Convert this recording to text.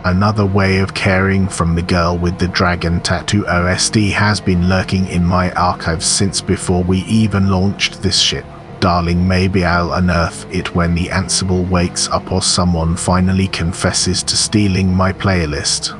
Another way of caring from the girl with the dragon tattoo OST has been lurking in my archives since before we even launched this shit. Darling, maybe I'll unearth it when the Ansible wakes up or someone finally confesses to stealing my playlist.